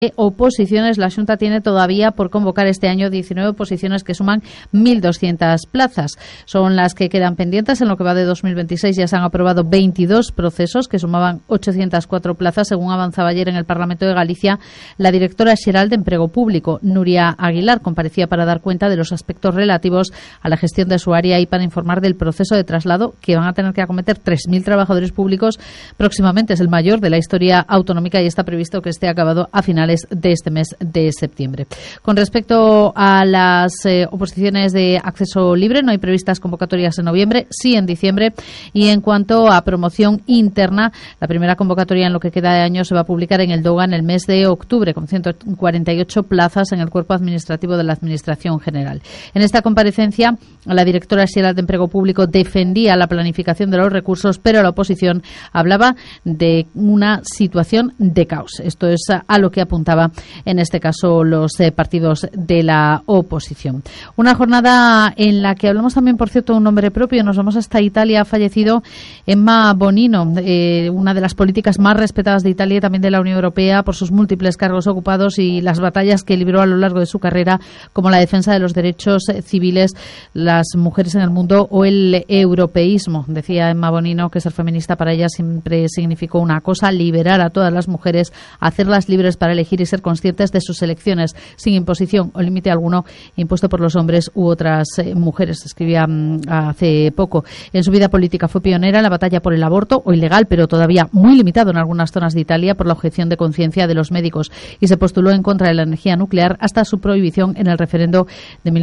oposiciones, la Xunta tiene todavía por convocar este año 19 oposiciones que suman 1.200 plazas. Son las que quedan pendientes. En lo que va de 2026 ya se han aprobado 22 procesos que sumaban 804 plazas, según avanzaba ayer en el Parlamento de Galicia la directora xeral de Empleo Público, Nuria Aguilar, comparecía para dar cuenta de los aspectos relativos a la gestión de su área y para informar del proceso de traslado que van a tener que acometer 3.000 trabajadores públicos próximamente. Es el mayor de la historia autonómica y está previsto que esté acabado a finales de este mes de septiembre. Con respecto a las oposiciones de acceso libre, no hay previstas convocatorias en noviembre, sí en diciembre. Y en cuanto a promoción interna, la primera convocatoria en lo que queda de año se va a publicar en el DOGA en el mes de octubre, con 148 plazas en el cuerpo administrativo de la Administración General. En esta comparecencia, la directora xeral de Empleo Público defendía la planificación de los recursos, pero la oposición hablaba de una situación de caos. Esto es a lo que apuntaba en este caso los partidos de la oposición. Una jornada en la que hablamos también, por cierto, de un nombre propio. Nos vamos hasta Italia. Ha fallecido Emma Bonino, una de las políticas más respetadas de Italia y también de la Unión Europea por sus múltiples cargos ocupados y las batallas que libró a lo largo de su carrera, como la defensa de los derechos civiles, las mujeres en el mundo o el europeísmo. Decía Emma Bonino que ser feminista para ella siempre significó una cosa: liberar a todas las mujeres, hacerlas libres para elegir y ser conscientes de sus elecciones, sin imposición o límite alguno impuesto por los hombres u otras mujeres. Escribía hace poco. En su vida política fue pionera en la batalla por el aborto, o ilegal, pero todavía muy limitado en algunas zonas de Italia por la objeción de conciencia de los médicos, y se postuló en contra de la energía nuclear hasta su prohibición en el referendo de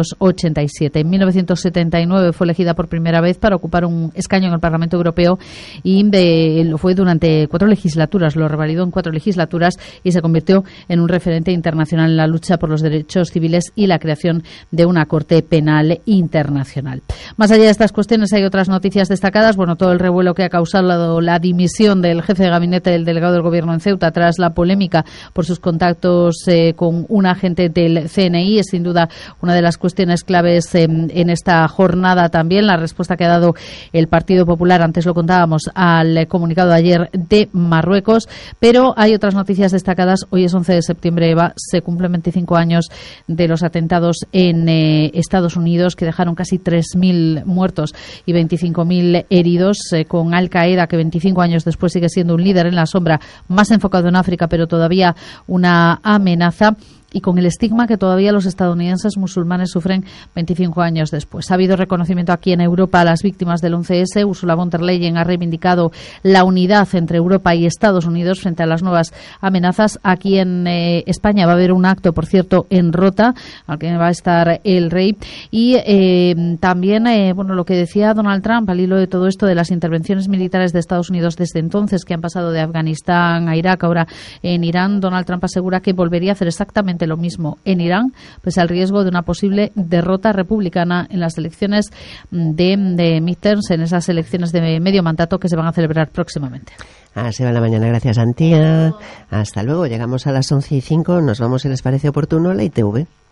1987. En 1979 fue elegida por primera vez para ocupar un escaño en el Parlamento Europeo y lo fue durante 4 legislaturas, lo revalidó en 4 legislaturas y se convirtió en un referente internacional en la lucha por los derechos civiles y la creación de una Corte Penal Internacional. Más allá de estas cuestiones hay otras noticias destacadas. Bueno, todo el revuelo que ha causado la dimisión del jefe de gabinete del delegado del Gobierno en Ceuta tras la polémica por sus contactos con un agente del CNI es sin duda una de las cuestiones claves en esta jornada también. La respuesta que ha dado el Partido Popular, antes lo contábamos, al comunicado de ayer de Marruecos, pero hay otras noticias destacadas. Hoy es 11 de septiembre, Eva, se cumplen 25 años de los atentados en Estados Unidos que dejaron casi 3.000 muertos y 25.000 heridos, con Al-Qaeda, que 25 años después sigue siendo un líder en la sombra, más enfocado en África, pero todavía una amenaza, y con el estigma que todavía los estadounidenses musulmanes sufren 25 años después. Ha habido reconocimiento aquí en Europa a las víctimas del 11S. Ursula von der Leyen ha reivindicado la unidad entre Europa y Estados Unidos frente a las nuevas amenazas. Aquí en España va a haber un acto, por cierto, en Rota, al que va a estar el rey. Y también, lo que decía Donald Trump al hilo de todo esto de las intervenciones militares de Estados Unidos desde entonces, que han pasado de Afganistán a Irak, ahora en Irán. Donald Trump asegura que volvería a hacer exactamente lo mismo en Irán, pese al riesgo de una posible derrota republicana en las elecciones de midterms, en esas elecciones de medio mandato que se van a celebrar próximamente. Se va la mañana. Gracias, Antía. Hasta luego. Llegamos a las 11:05. Nos vamos, si les parece oportuno, a la ITV.